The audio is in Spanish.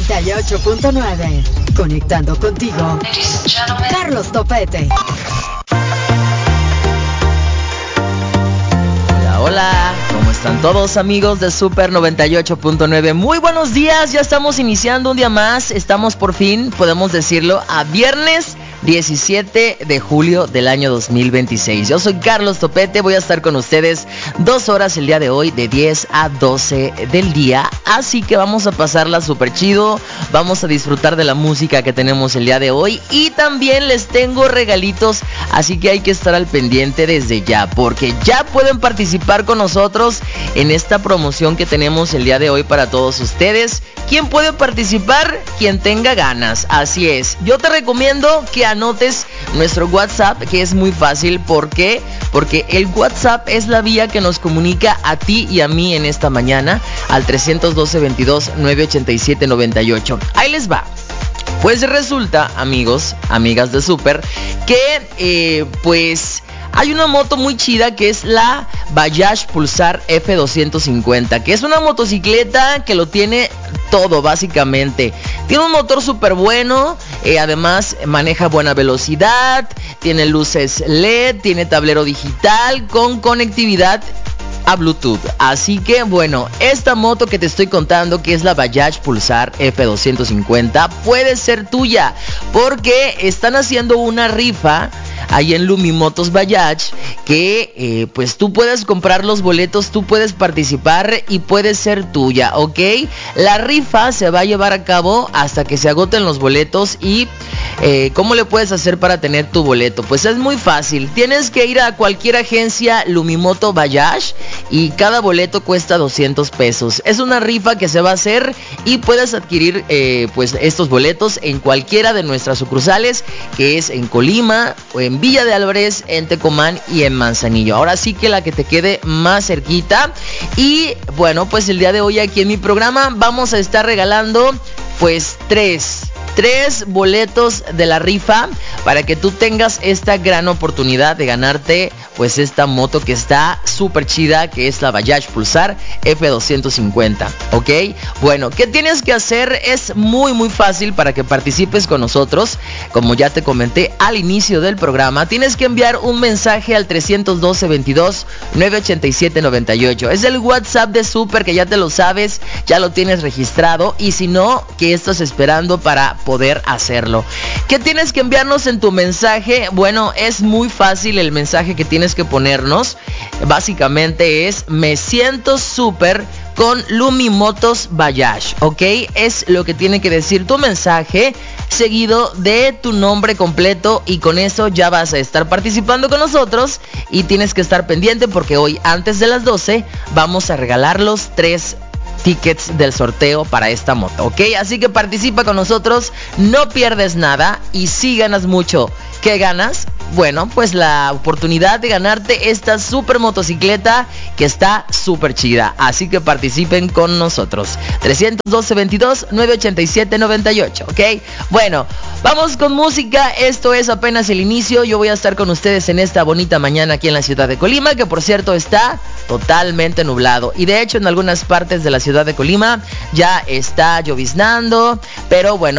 98.9. Conectando contigo. Carlos Topete. Hola, hola. ¿Cómo están todos, amigos de Super 98.9? Muy buenos días. Ya estamos iniciando un día más. Estamos por fin, podemos decirlo, a viernes 17 de julio del año 2026. Yo soy Carlos Topete, voy a estar con ustedes 2 horas el día de hoy, de 10 a 12 del día. Así que vamos a pasarla súper chido, vamos a disfrutar de la música que tenemos el día de hoy. Y también les tengo regalitos, así que hay que estar al pendiente desde ya, porque ya pueden participar con nosotros en esta promoción que tenemos el día de hoy para todos ustedes. ¿Quién puede participar? Quien tenga ganas, así es. Yo te recomiendo que anotes nuestro WhatsApp, que es muy fácil. ¿Por qué? Porque el WhatsApp es la vía que nos comunica a ti y a mí en esta mañana al 312-22-987-98. Ahí les va. Pues resulta, amigos, amigas de Super, que pues hay una moto muy chida que es la Bajaj Pulsar F250, que es una motocicleta que lo tiene todo básicamente. Tiene un motor súper bueno, además maneja buena velocidad, tiene luces LED, tiene tablero digital con conectividad a Bluetooth. Así que bueno, esta moto que te estoy contando, que es la Bajaj Pulsar F250, puede ser tuya, porque están haciendo una rifa ahí en Lumimotos Bajaj, que pues tú puedes comprar los boletos, tú puedes participar y puede ser tuya, ¿ok? La rifa se va a llevar a cabo hasta que se agoten los boletos. Y ¿cómo le puedes hacer para tener tu boleto? Pues es muy fácil, tienes que ir a cualquier agencia Lumimoto Bajaj y cada boleto cuesta 200 pesos. Es una rifa que se va a hacer y puedes adquirir pues estos boletos en cualquiera de nuestras sucursales, que es en Colima, o en Villa de Álvarez, en Tecomán y en Manzanillo. Ahora sí que la que te quede más cerquita. Y bueno, pues el día de hoy aquí en mi programa vamos a estar regalando pues tres boletos de la rifa para que tú tengas esta gran oportunidad de ganarte pues esta moto que está súper chida, que es la Bajaj Pulsar F250, ¿ok? Bueno, ¿qué tienes que hacer? Es muy muy fácil para que participes con nosotros. Como ya te comenté al inicio del programa, tienes que enviar un mensaje al 312-22-987-98. Es el WhatsApp de Super, que ya te lo sabes, ya lo tienes registrado. Y si no, ¿qué estás esperando para poder hacerlo? ¿Qué tienes que enviarnos en tu mensaje? Bueno, es muy fácil. El mensaje que tienes que ponernos básicamente es: me siento súper con Lumimotos Bajaj, ¿ok? Es lo que tiene que decir tu mensaje, seguido de tu nombre completo, y con eso ya vas a estar participando con nosotros. Y tienes que estar pendiente porque hoy antes de las 12 vamos a regalar los 3 tickets del sorteo para esta moto, ¿ok? Así que participa con nosotros, no pierdes nada y sí ganas mucho. ¿Qué ganas? Bueno, pues la oportunidad de ganarte esta super motocicleta que está súper chida. Así que participen con nosotros. 312-22-987-98, ¿ok? Bueno, vamos con música. Esto es apenas el inicio. Yo voy a estar con ustedes en esta bonita mañana aquí en la ciudad de Colima, que por cierto está totalmente nublado. Y de hecho en algunas partes de la ciudad de Colima ya está lloviznando. Pero bueno,